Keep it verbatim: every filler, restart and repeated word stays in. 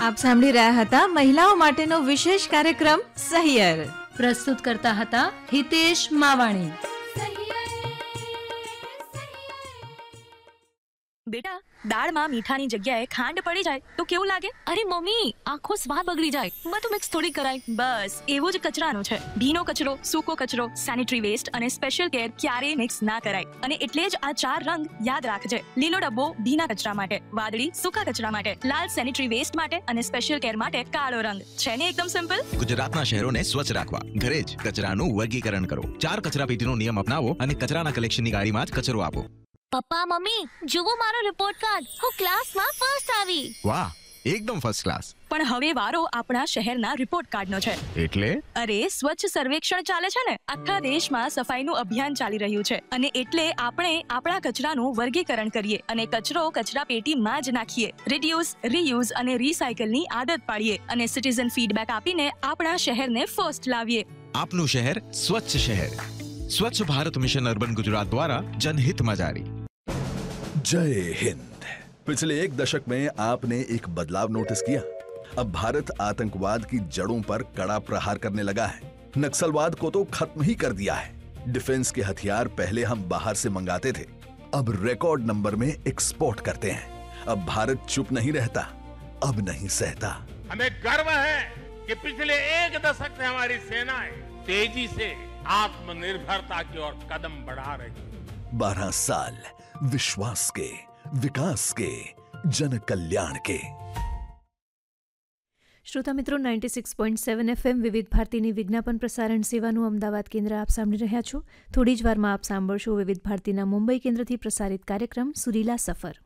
આપ સાંભળી રહ્યા હતા મહિલાઓ માટેનો વિશેષ કાર્યક્રમ સહિયર. પ્રસ્તુત કરતા હતા હિતેશ માવાણી. બેટા, દાળમાં મીઠાની જગ્યાએ ખાંડ પડી જાય તો કેવું લાગે? અરે મમ્મી, આખો સ્વાદ બગડી જાય. બધું મિક્સ થોડી કરાય. બસ એવું જ કચરાનું છે. ભીનો કચરો, સૂકો કચરો, સેનિટરી વેસ્ટ અને સ્પેશિયલ કેર ક્યારેય મિક્સ ના કરાય. અને એટલે જ આ ચાર રંગ યાદ રાખજે. લીલો ડબ્બો ભીના કચરા માટે, વાદળી સૂકા કચરા માટે, લાલ સેનિટરી વેસ્ટ માટે અને સ્પેશિયલ કેર માટે કાળો રંગ. છે ને એકદમ સિમ્પલ? ગુજરાતના શહેરોને સ્વચ્છ રાખવા ઘરે જ કચરાનું વર્ગીકરણ કરો. ચાર કચરાપેટીનો નિયમ અપનાવો અને કચરાના કલેક્શનની ગાડીમાં જ કચરો આપો. પપ્પા મમ્મી, જુઓ મારો રિપોર્ટ કાર્ડ. હું ક્લાસમાં ફર્સ્ટ આવી. વાહ, એકદમ ફર્સ્ટ ક્લાસ. પણ હવે વારો આપણા શહેરના રિપોર્ટ કાર્ડનો છે. એટલે? અરે, સ્વચ્છ સર્વેક્ષણ ચાલે છે ને. આખા દેશમાં સફાઈનું અભિયાન ચાલી રહ્યું છે અને એટલે આપણે આપણા કચરાનું વર્ગીકરણ કરીએ અને કચરો કચરા પેટીમાં જ નાખીએ. રિડ્યુસ, રીયુઝ અને રીસાયકલની આદત પાડીએ અને સિટીઝન ફીડબેક આપીને આપણા શહેરને ફર્સ્ટ લાવીએ. આપનું શહેર સ્વચ્છ શહેર. स्वच्छ भारत मिशन अर्बन गुजरात द्वारा जनहित में जारी. जय हिंद. पिछले एक दशक में आपने एक बदलाव नोटिस किया. अब भारत आतंकवाद की जड़ों पर कड़ा प्रहार करने लगा है. नक्सलवाद को तो खत्म ही कर दिया है. डिफेंस के हथियार पहले हम बाहर से मंगाते थे, अब रिकॉर्ड नंबर में एक्सपोर्ट करते हैं. अब भारत चुप नहीं रहता, अब नहीं सहता. हमें गर्व है कि पिछले एक दशक से हमारी सेनाएं तेजी से आत्मनिर्भरता की ओर कदम बढ़ा रही है. बारह साल विश्वास के, विकास के, जन कल्याण के. શ્રોતા મિત્રો, ninety six point seven FM વિવિધ ભારતીની વિજ્ઞાપન પ્રસારણ સેવાનું અમદાવાદ કેન્દ્ર આપ સાંભળી રહ્યા છો. થોડી જ વારમાં આપ સાંભળશો વિવિધ ભારતીના મુંબઈ કેન્દ્રથી પ્રસારિત કાર્યક્રમ સુરીલા સફર.